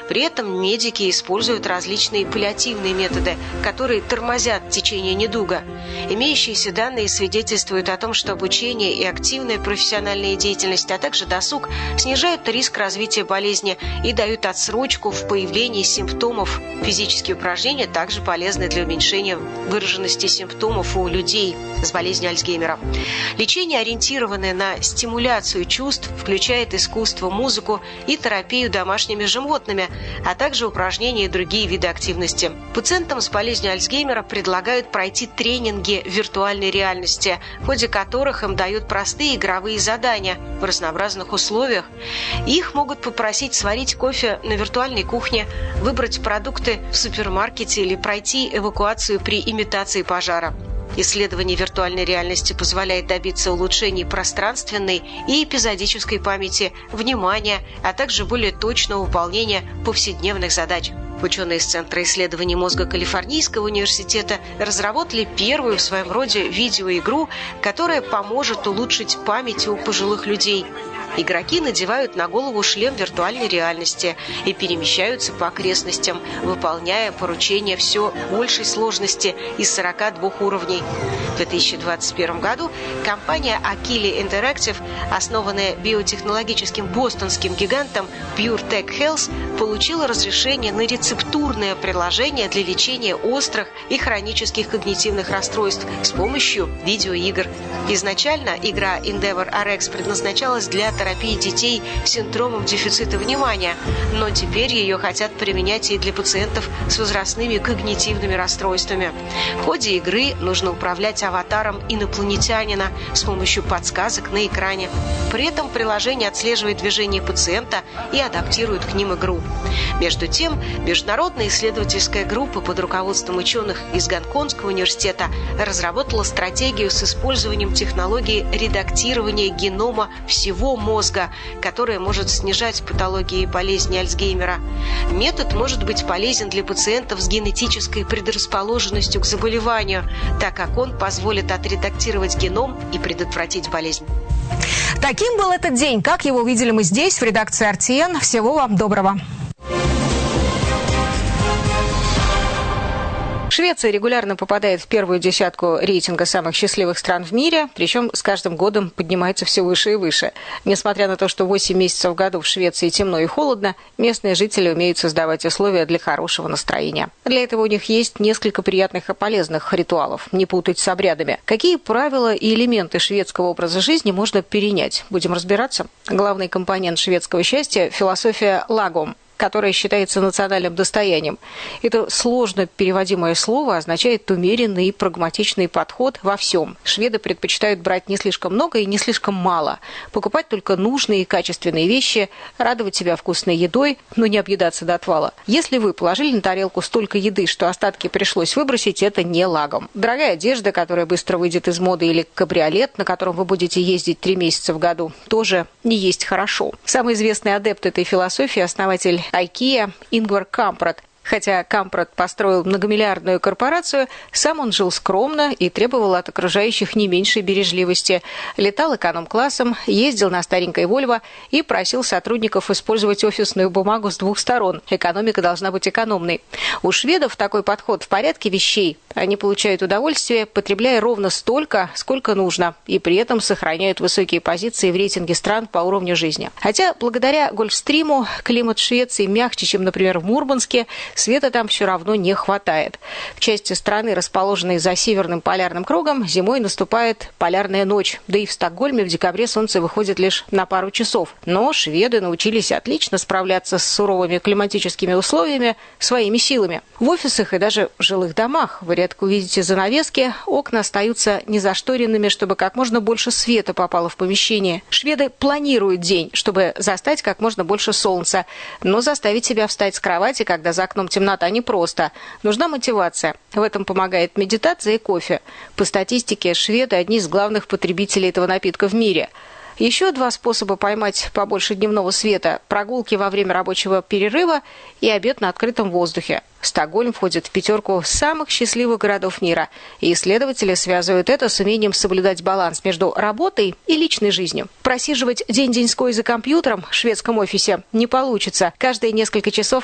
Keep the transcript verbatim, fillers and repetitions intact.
При этом медики используют различные паллиативные методы, которые тормозят течение недуга. Имеющиеся данные свидетельствуют о том, что обучение и активная профессиональная деятельность, а также досуг снижают риск развития болезни и дают отсрочку в появлении симптомов. Физические упражнения также полезны для уменьшения выраженности симптомов у людей с болезнью Альцгеймера. Лечение, ориентированное на стимуляцию чувств, включает искусство, музыку и терапию домашними животными, а также упражнения и другие виды активности. Пациентам с болезнью Альцгеймера предлагают пройти тренинги в виртуальной реальности, в ходе которых им дают простые игровые задания в разнообразных условиях. Их могут попросить сварить кофе на виртуальной кухне, выбрать продукты в супермаркете или пройти эвакуацию при имитации пожара. Исследование виртуальной реальности позволяет добиться улучшений пространственной и эпизодической памяти, внимания, а также более точного выполнения повседневных задач. Ученые из Центра исследований мозга Калифорнийского университета разработали первую в своем роде видеоигру, которая поможет улучшить память у пожилых людей. Игроки надевают на голову шлем виртуальной реальности и перемещаются по окрестностям, выполняя поручения все большей сложности из сорока двух уровней. В две тысячи двадцать первом году компания Akili Interactive, основанная биотехнологическим бостонским гигантом PureTech Health, получила разрешение на рецептурное приложение для лечения острых и хронических когнитивных расстройств с помощью видеоигр. Изначально игра Endeavor ар экс предназначалась для терапии детей с синдромом дефицита внимания, но теперь ее хотят применять и для пациентов с возрастными когнитивными расстройствами. В ходе игры нужно управлять аватаром инопланетянина с помощью подсказок на экране. При этом приложение отслеживает движение пациента и адаптирует к ним игру. Между тем, международная исследовательская группа под руководством ученых из Гонконгского университета разработала стратегию с использованием технологии редактирования генома всего мозга, которая может снижать патологии и болезни Альцгеймера. Метод может быть полезен для пациентов с генетической предрасположенностью к заболеванию, так как он позволит отредактировать геном и предотвратить болезнь. Таким был этот день. Как его увидели мы здесь, в редакции эр ти эн. Всего вам доброго. Швеция регулярно попадает в первую десятку рейтинга самых счастливых стран в мире, причем с каждым годом поднимается все выше и выше. Несмотря на то, что восемь месяцев в году в Швеции темно и холодно, местные жители умеют создавать условия для хорошего настроения. Для этого у них есть несколько приятных и полезных ритуалов, не путать с обрядами. Какие правила и элементы шведского образа жизни можно перенять? Будем разбираться. Главный компонент шведского счастья – философия лагом, которое считается национальным достоянием. Это сложно переводимое слово означает умеренный и прагматичный подход во всем. Шведы предпочитают брать не слишком много и не слишком мало, покупать только нужные и качественные вещи, радовать себя вкусной едой, но не объедаться до отвала. Если вы положили на тарелку столько еды, что остатки пришлось выбросить, это не лагом. Дорогая одежда, которая быстро выйдет из моды, или кабриолет, на котором вы будете ездить три месяца в году, тоже не есть хорошо. Самый известный адепт этой философии – основатель IKEA Ингвар Кампрад. Хотя Кампрад построил многомиллиардную корпорацию, сам он жил скромно и требовал от окружающих не меньшей бережливости. Летал эконом-классом, ездил на старенькой Вольво и просил сотрудников использовать офисную бумагу с двух сторон. Экономика должна быть экономной. У шведов такой подход в порядке вещей. Они получают удовольствие, потребляя ровно столько, сколько нужно, и при этом сохраняют высокие позиции в рейтинге стран по уровню жизни. Хотя благодаря Гольфстриму климат Швеции мягче, чем, например, в Мурманске, света там все равно не хватает. В части страны, расположенной за северным полярным кругом, зимой наступает полярная ночь. Да и в Стокгольме в декабре солнце выходит лишь на пару часов. Но шведы научились отлично справляться с суровыми климатическими условиями своими силами. В офисах и даже в жилых домах вы редко увидите занавески, окна остаются незашторенными, чтобы как можно больше света попало в помещение. Шведы планируют день, чтобы застать как можно больше солнца. Но заставить себя встать с кровати, когда за окном темнота, непросто. Нужна мотивация. В этом помогает медитация и кофе. По статистике, шведы – одни из главных потребителей этого напитка в мире. Еще два способа поймать побольше дневного света – прогулки во время рабочего перерыва и обед на открытом воздухе. Стокгольм входит в пятерку самых счастливых городов мира, и исследователи связывают это с умением соблюдать баланс между работой и личной жизнью. Просиживать день-деньской за компьютером в шведском офисе не получится. Каждые несколько часов